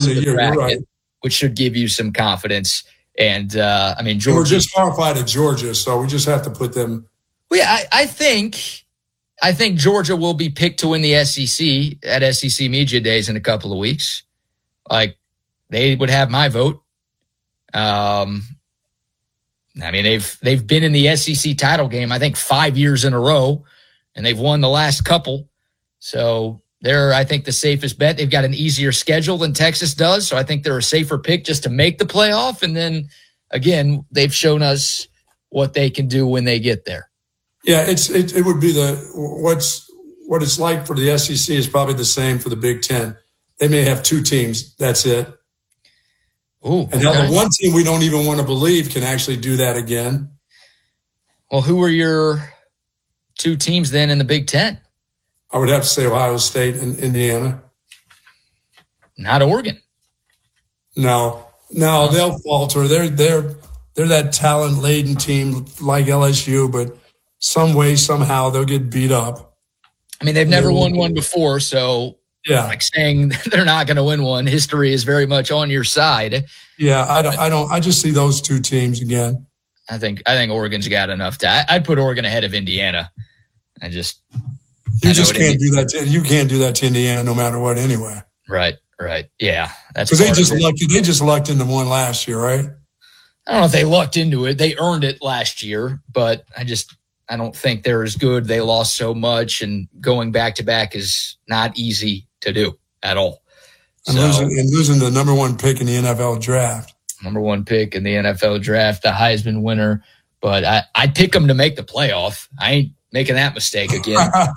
of the bracket, right, which should give you some confidence. And Georgia. We're just horrified at Georgia, so we just have to put them. Well, yeah, I think Georgia will be picked to win the SEC at SEC Media Days in a couple of weeks. Like, they would have my vote. They've been in the SEC title game, I think, 5 years in a row, and they've won the last couple. So they're, I think, the safest bet. They've got an easier schedule than Texas does, so I think they're a safer pick just to make the playoff. And then, again, they've shown us what they can do when they get there. Yeah, it would be what it's like for the SEC is probably the same for the Big Ten. They may have two teams. That's it. Ooh, and now the one team we don't even want to believe can actually do that again. Well, who are your two teams then in the Big Ten? I would have to say Ohio State and Indiana. Not Oregon. No, they'll falter. They're that talent-laden team like LSU, but some way, somehow, they'll get beat up. I mean, they've never won one before, so yeah, like saying they're not going to win one, history is very much on your side. Yeah, I just see those two teams again. I think Oregon's got enough I'd put Oregon ahead of Indiana. You just can't do that. You can't do that to Indiana no matter what anyway. Right. Yeah. That's because they just lucked into one last year, right? I don't know if they lucked into it. They earned it last year, but I don't think they're as good. They lost so much, and going back-to-back is not easy to do at all. And losing the number one pick in the NFL draft. Number one pick in the NFL draft, the Heisman winner. But I'd pick them to make the playoff. I ain't making that mistake again.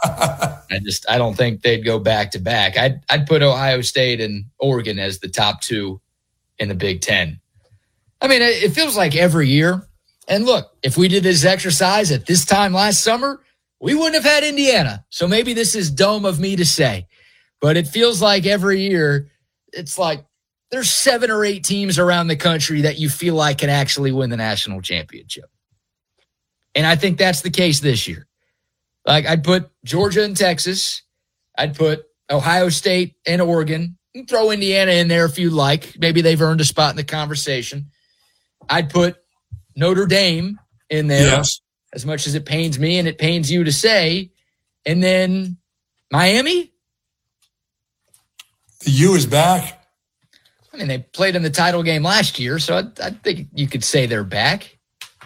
I don't think they'd go back-to-back. I'd put Ohio State and Oregon as the top two in the Big Ten. I mean, it feels like every year. And look, if we did this exercise at this time last summer, we wouldn't have had Indiana. So maybe this is dumb of me to say, but it feels like every year it's like there's 7 or 8 teams around the country that you feel like can actually win the national championship. And I think that's the case this year. Like, I'd put Georgia and Texas. I'd put Ohio State and Oregon. You can throw Indiana in there if you like. Maybe they've earned a spot in the conversation. I'd put Notre Dame in there, yes, as much as it pains me and it pains you to say. And then Miami. The U is back. I mean, they played in the title game last year, so I think you could say they're back.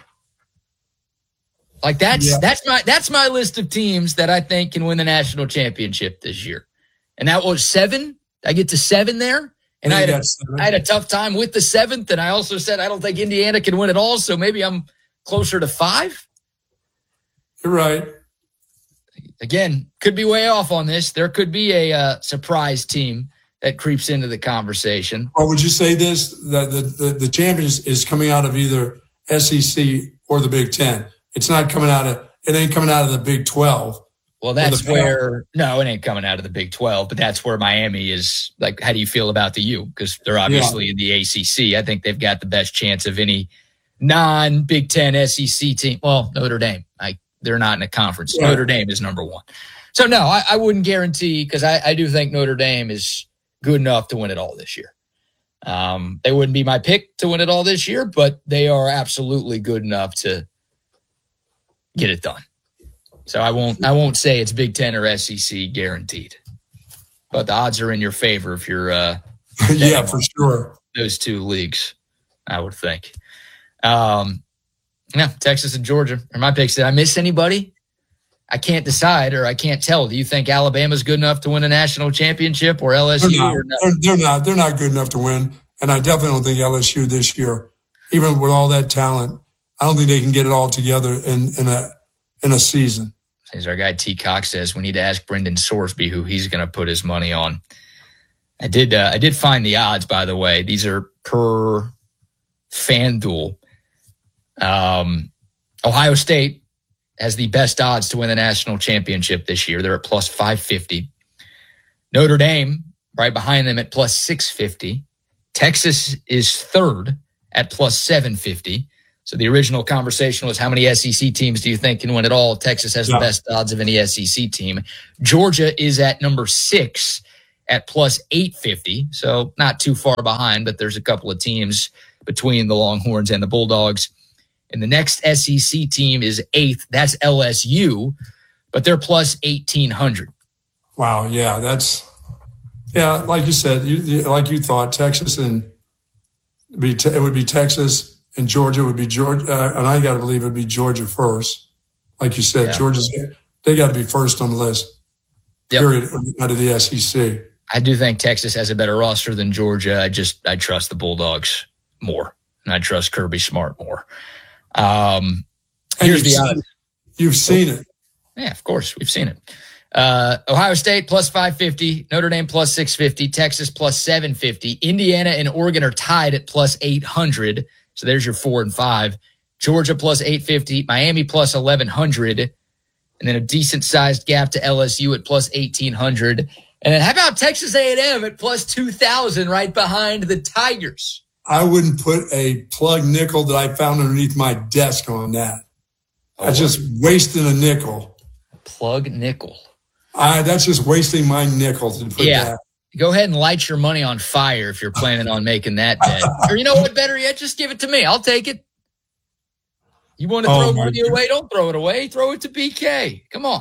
Like that's my list of teams that I think can win the national championship this year. And that was 7. I get to 7 there. And I had a tough time with the 7th, and I also said I don't think Indiana can win it all, so maybe I'm closer to 5. You're right. Again, could be way off on this. There could be a surprise team that creeps into the conversation. Or would you say this, that the champion is coming out of either SEC or the Big Ten? It ain't coming out of the Big 12. Well, that's where – no, it ain't coming out of the Big 12, but that's where Miami is. Like, how do you feel about the U? Because they're obviously in the ACC. I think they've got the best chance of any non-Big Ten SEC team. Well, Notre Dame. They're not in a conference. Yeah. Notre Dame is number 1. So, no, I wouldn't guarantee, because I do think Notre Dame is good enough to win it all this year. They wouldn't be my pick to win it all this year, but they are absolutely good enough to get it done. So I won't say it's Big Ten or SEC guaranteed, but the odds are in your favor if you're yeah, for sure, those two leagues, I would think. Yeah, Texas and Georgia are my picks. Did I miss anybody? I can't decide, or I can't tell. Do you think Alabama's good enough to win a national championship, or LSU? They're not good enough to win, and I definitely don't think LSU this year, even with all that talent, I don't think they can get it all together in a season. As our guy T. Cox says, we need to ask Brendan Sorsby who he's going to put his money on. I did find the odds, by the way. These are per FanDuel. Ohio State has the best odds to win the national championship this year. They're at plus 550. Notre Dame, right behind them at plus 650. Texas is third at plus 750. So the original conversation was how many SEC teams do you think can win it all? Texas has the best odds of any SEC team. Georgia is at number 6 at plus 850. So not too far behind, but there's a couple of teams between the Longhorns and the Bulldogs. And the next SEC team is 8th. That's LSU, but they're plus 1,800. Wow. Yeah. Like you said, like you thought, Texas and it would be Texas and Georgia would be Georgia. And I got to believe it would be Georgia first. Like you said, they got to be first on the list. Yep. Period. Out of the SEC. I do think Texas has a better roster than Georgia. I trust the Bulldogs more, and I trust Kirby Smart more. Here's the odds. You've seen it. Yeah, of course. We've seen it. Ohio State plus 550, Notre Dame plus 650, Texas plus 750. Indiana and Oregon are tied at plus 800. So there's your 4 and 5. Georgia plus 850, Miami plus 1,100, and then a decent-sized gap to LSU at plus 1,800. And then how about Texas A&M at plus 2,000 right behind the Tigers? I wouldn't put a plug nickel that I found underneath my desk on that. That's just wasting a nickel. Plug nickel. That's just wasting my nickel to put that. Go ahead and light your money on fire if you're planning on making that bet. Or you know what, better yet, just give it to me. I'll take it. You want to throw money away? Don't throw it away. Throw it to BK. Come on.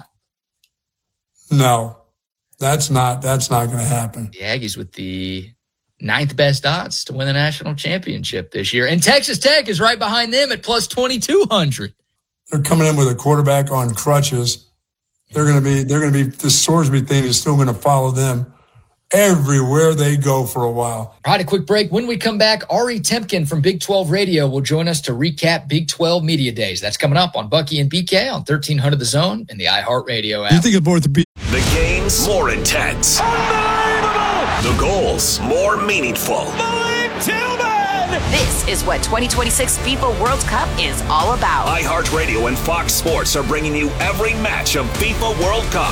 No, that's not going to happen. The Aggies with the 9th best odds to win the national championship this year. And Texas Tech is right behind them at plus 2,200. They're coming in with a quarterback on crutches. They're going to be, the Sorsby thing is still going to follow them everywhere they go for a while. All right, a quick break. When we come back, Ari Temkin from Big 12 Radio will join us to recap Big 12 Media Days. That's coming up on Bucky and BK on 1300 The Zone and the iHeartRadio app. You think about the games more intense. Unbelievable! The goals more meaningful. Malik Tillman! This is what 2026 FIFA World Cup is all about. iHeartRadio and Fox Sports are bringing you every match of FIFA World Cup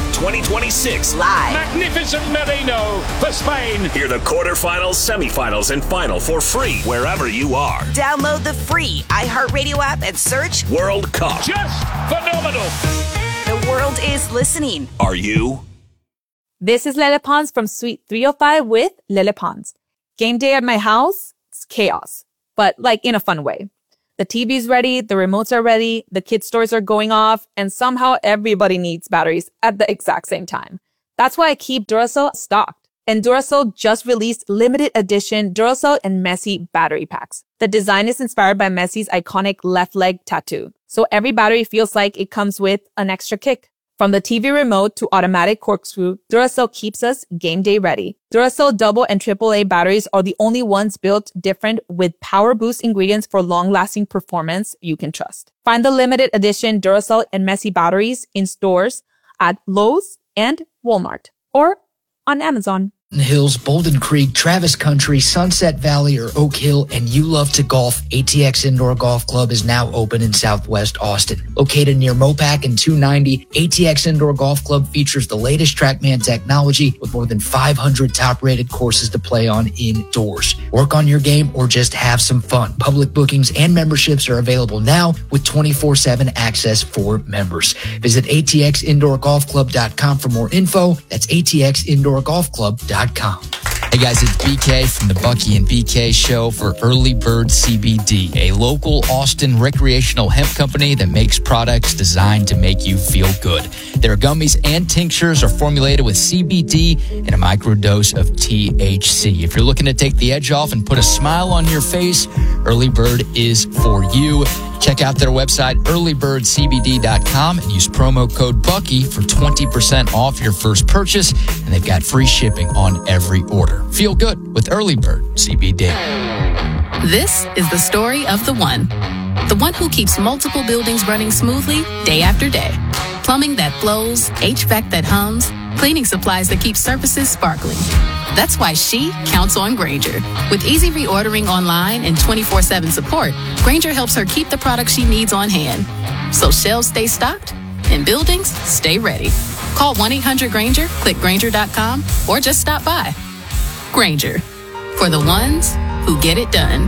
2026 live. Magnificent Merino for Spain. Hear the quarterfinals, semifinals, and final for free wherever you are. Download the free iHeartRadio app and search World Cup. Just phenomenal. The world is listening. Are you? This is Lele Pons from Suite 305 with Lele Pons. Game day at my house, it's chaos, but like in a fun way. The TV's ready, the remotes are ready, the kids' toys are going off, and somehow everybody needs batteries at the exact same time. That's why I keep Duracell stocked. And Duracell just released limited edition Duracell and Messi battery packs. The design is inspired by Messi's iconic left leg tattoo. So every battery feels like it comes with an extra kick. From the TV remote to automatic corkscrew, Duracell keeps us game day ready. Duracell double and AAA batteries are the only ones built different with power boost ingredients for long-lasting performance you can trust. Find the limited edition Duracell and Messi batteries in stores at Lowe's and Walmart or on Amazon. Hills, Bolden Creek, Travis Country, Sunset Valley, or Oak Hill, and you love to golf, ATX Indoor Golf Club is now open in Southwest Austin. Located near Mopac and 290, ATX Indoor Golf Club features the latest TrackMan technology with more than 500 top-rated courses to play on indoors. Work on your game or just have some fun. Public bookings and memberships are available now with 24/7 access for members. Visit atxindoorgolfclub.com for more info. That's atxindoorgolfclub.com. Hey guys, it's BK from the Bucky and BK Show for Early Bird CBD, a local Austin recreational hemp company that makes products designed to make you feel good. Their gummies and tinctures are formulated with CBD and a microdose of THC. If you're looking to take the edge off and put a smile on your face, Early Bird is for you. Check out their website, earlybirdcbd.com, and use promo code Bucky for 20% off your first purchase, and they've got free shipping on every order. Feel good with Early Bird CBD. This is the story of the one who keeps multiple buildings running smoothly day after day. Plumbing that flows, HVAC that hums, cleaning supplies that keep surfaces sparkling. That's why she counts on Grainger. With easy reordering online and 24/7 support, Grainger helps her keep the products she needs on hand. So shelves stay stocked and buildings stay ready. Call 1-800-GRAINGER, click Grainger.com, or just stop by. Grainger, for the ones who get it done.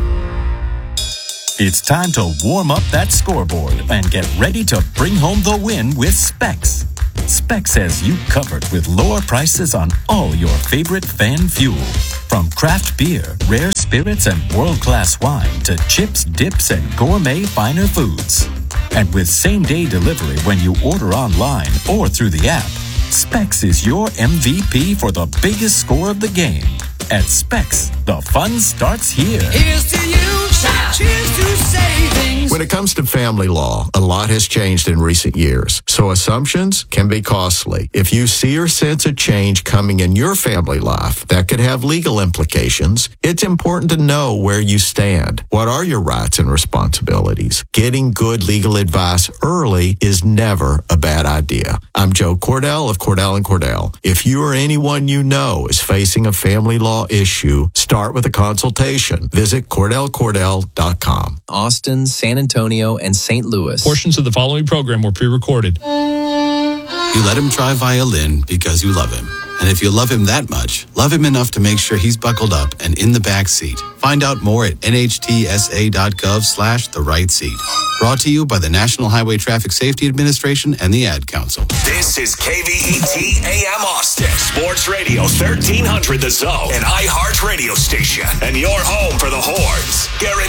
It's time to warm up that scoreboard and get ready to bring home the win with Specs. Specs has you covered with lower prices on all your favorite fan fuel. From craft beer, rare spirits, and world-class wine to chips, dips, and gourmet finer foods. And with same-day delivery when you order online or through the app, Specs is your MVP for the biggest score of the game. At Specs, the fun starts here. Here's to you. Cheers to savings. When it comes to family law, a lot has changed in recent years, so assumptions can be costly. If you see or sense a change coming in your family life that could have legal implications, it's important to know where you stand. What are your rights and responsibilities? Getting good legal advice early is never a bad idea. I'm Joe Cordell of Cordell & Cordell. If you or anyone you know is facing a family law issue, start with a consultation. Visit CordellCordell.com. Austin, San Antonio, and St. Louis. Portions of the following program were pre-recorded. You let him try violin because you love him. And if you love him that much, love him enough to make sure he's buckled up and in the back seat. Find out more at nhtsa.gov/the right seat. Brought to you by the National Highway Traffic Safety Administration and the Ad Council. This is KVET AM Austin, Sports Radio 1300 The Zone, an iHeart radio station, and your home for the Horns. Guaranteed